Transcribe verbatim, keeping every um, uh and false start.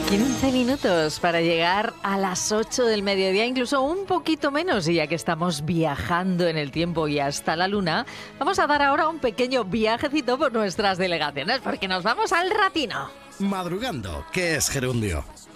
quince minutos para llegar a las ocho del mediodía, incluso un poquito menos, y ya que estamos viajando en el tiempo y hasta la luna, vamos a dar ahora un pequeño viajecito por nuestras delegaciones, porque nos vamos al Ratino. Madrugando, ¿qué es gerundio?